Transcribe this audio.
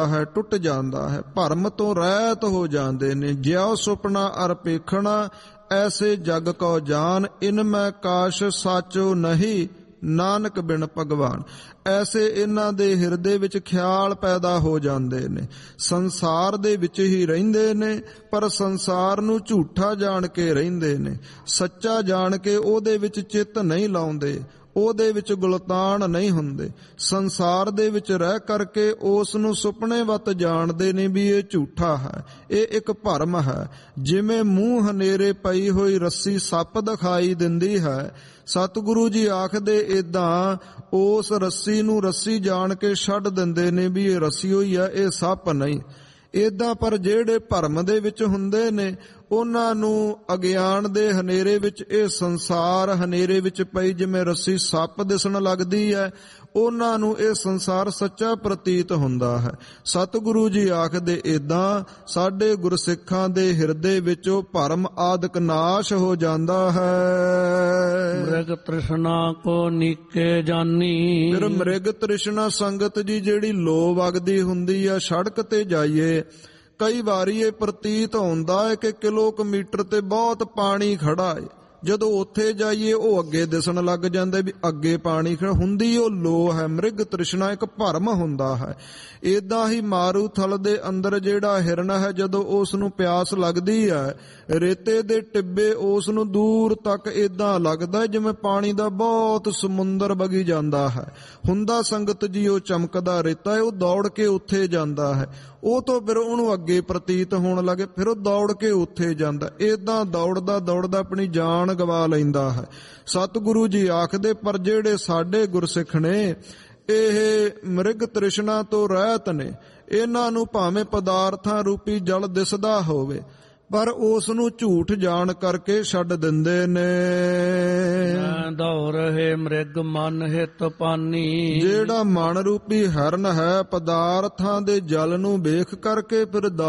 ਜਾਂਦਾ ਹੈ, ਟੁੱਟ ਜਾਂਦਾ ਹੈ। ਭਰਮ ਤੋਂ ਰਹਿਤ ਹੋ ਜਾਂਦੇ ਨੇ। ਜਿਉ ਸੁਪਨਾ ਅਰ ਪੇਖਣਾ ਐਸੇ ਜਗ ਕਉ ਜਾਨ, ਇਨ ਮੈਂ ਕਾਸ਼ ਸਾਚੋ ਨਹੀਂ ਨਾਨਕ ਬਿਨ ਭਗਵਾਨ। ਐਸੇ ਇਹਨਾਂ ਦੇ ਹਿਰਦੇ ਵਿੱਚ ਖਿਆਲ ਪੈਦਾ ਹੋ ਜਾਂਦੇ ਨੇ। ਸੰਸਾਰ ਦੇ ਵਿੱਚ ਹੀ ਰਹਿੰਦੇ ਨੇ, ਪਰ ਸੰਸਾਰ ਨੂੰ ਝੂਠਾ ਜਾਣ ਕੇ ਰਹਿੰਦੇ ਨੇ। ਸੱਚਾ ਜਾਣ ਕੇ ਉਹਦੇ ਵਿੱਚ ਚਿੱਤ ਨਹੀਂ ਲਾਉਂਦੇ, ਉਹਦੇ ਵਿੱਚ ਗੁਲਤਾਨ ਨਹੀਂ ਹੁੰਦੇ। ਸੰਸਾਰ ਦੇ ਵਿੱਚ ਰਹਿ ਕਰਕੇ ਉਸ ਨੂੰ ਸੁਪਨੇਵਤ ਜਾਣਦੇ ਨੇ ਵੀ ਇਹ ਝੂਠਾ ਹੈ, ਇਹ ਇੱਕ ਭਰਮ ਹੈ। ਜਿਵੇਂ ਮੂੰਹ ਹਨੇਰੇ ਪਈ ਹੋਈ ਰੱਸੀ ਸੱਪ ਦਿਖਾਈ ਦਿੰਦੀ ਹੈ, ਸਤਿਗੁਰੂ ਜੀ ਆਖਦੇ ਏਦਾਂ ਉਸ ਰੱਸੀ ਨੂੰ ਰੱਸੀ ਜਾਣ ਕੇ ਛੱਡ ਦਿੰਦੇ ਨੇ ਵੀ ਇਹ ਰੱਸੀ ਹੋਈ ਹੈ, ਇਹ ਸੱਪ ਨਹੀਂ। ਏਦਾਂ ਪਰ ਜਿਹੜੇ ਭਰਮ ਦੇ ਵਿੱਚ ਹੁੰਦੇ ਨੇ ਉਹਨਾਂ ਨੂੰ ਅਗਿਆਨ ਦੇ ਹਨੇਰੇ ਵਿੱਚ ਇਹ ਸੰਸਾਰ ਹਨੇਰੇ ਵਿੱਚ ਪਈ ਜਿਵੇਂ ਰੱਸੀ ਸੱਪ ਦਿਸਣ ਲੱਗਦੀ ਹੈ, ਉਹਨਾਂ ਨੂੰ ਇਹ ਸੰਸਾਰ ਸੱਚਾ ਪ੍ਰਤੀਤ ਹੁੰਦਾ ਹੈ। ਸਤਿਗੁਰੂ ਜੀ ਆਖਦੇ ਏਦਾਂ ਸਾਡੇ ਗੁਰਸਿੱਖਾਂ ਦੇ ਹਿਰਦੇ ਵਿੱਚ ਉਹ ਭਰਮ ਆਦਿਕ ਨਾਸ਼ ਹੋ ਜਾਂਦਾ ਹੈ। ਮ੍ਰਿਗ ਤ੍ਰਿਸ਼ਨਾ ਕੋ ਨੀਕੇ ਜਾਨੀ। ਫਿਰ ਮ੍ਰਿਗ ਤ੍ਰਿਸ਼ਨਾ ਸੰਗਤ ਜੀ ਜਿਹੜੀ ਲੋ ਵਗਦੀ ਹੁੰਦੀ ਆ, ਸੜਕ ਤੇ ਜਾਈਏ ਕਈ ਵਾਰੀ ਇਹ ਪ੍ਰਤੀਤ ਹੁੰਦਾ ਹੈ ਕਿ ਕਿਲੋਮੀਟਰ ਤੇ ਬਹੁਤ ਪਾਣੀ ਖੜਾ ਹੈ। ਜਦੋਂ ਉੱਥੇ ਜਾਈਏ ਉਹ ਅੱਗੇ ਦਿਸਣ ਲੱਗ ਜਾਂਦਾ ਵੀ ਅੱਗੇ ਪਾਣੀ ਖੜਾ, ਹੁੰਦੀ ਉਹ ਲੋ ਹੈ। ਮ੍ਰਿਗ ਤ੍ਰਿਸ਼ਨਾ ਇੱਕ ਭਰਮ ਹੁੰਦਾ ਹੈ। ਏਦਾਂ ਹੀ ਮਾਰੂਥਲ ਦੇ ਅੰਦਰ ਜਿਹੜਾ ਹਿਰਨ ਹੈ, ਜਦੋਂ ਉਸ ਨੂੰ ਪਿਆਸ ਲੱਗਦੀ ਹੈ, ਰੇਤੇ ਦੇ ਟਿੱਬੇ ਉਸ ਨੂੰ ਦੂਰ ਤੱਕ ਏਦਾਂ ਲੱਗਦਾ ਜਿਵੇਂ ਪਾਣੀ ਦਾ ਬਹੁਤ ਸਮੁੰਦਰ ਵਗੀ ਜਾਂਦਾ ਹੈ। ਹੁੰਦਾ ਸੰਗਤ ਜੀ ਉਹ ਚਮਕਦਾ ਰੇਤਾ ਹੈ, ਉਹ ਦੌੜ ਕੇ ਉੱਥੇ ਜਾਂਦਾ ਹੈ। ਉਹ ਤੋਂ ਫਿਰ ਉਹਨੂੰ ਅੱਗੇ ਪ੍ਰਤੀਤ ਹੋਣ ਲੱਗੇ, ਫਿਰ ਉਹ ਦੌੜ ਕੇ ਉੱਥੇ ਜਾਂਦਾ। ਏਦਾਂ ਦੌੜਦਾ ਦੌੜਦਾ ਆਪਣੀ ਜਾਨ ਗਵਾ ਲੈਂਦਾ ਹੈ। ਸਤਿਗੁਰੂ ਜੀ ਆਖਦੇ ਪਰ ਜਿਹੜੇ ਸਾਡੇ ਗੁਰਸਿੱਖ ਨੇ ਇਹ ਮ੍ਰਿਗ ਤ੍ਰਿਸ਼ਨਾ ਤੋਂ ਰਹਿਤ ਨੇ, ਇਹਨਾਂ ਨੂੰ ਭਾਵੇਂ ਪਦਾਰਥਾਂ ਰੂਪੀ ਜਲ ਦਿਸਦਾ ਹੋਵੇ ਪਰ ਉਸ ਨੂੰ ਝੂਠ ਜਾਣ ਕਰਕੇ ਛੱਡ ਦਿੰਦੇ ਨੇ। ਦੌ ਰਹੇ ਮ੍ਰਿਗ ਮਨ ਹਿਤ ਪਾਨੀ। ਜਿਹੜਾ ਮਨ ਰੂਪੀ ਹਿਰਨ ਹੈ ਪਦਾਰਥਾਂ ਦੇ ਜਲ ਨੂੰ ਵੇਖ ਕਰਕੇ ਫਿਰ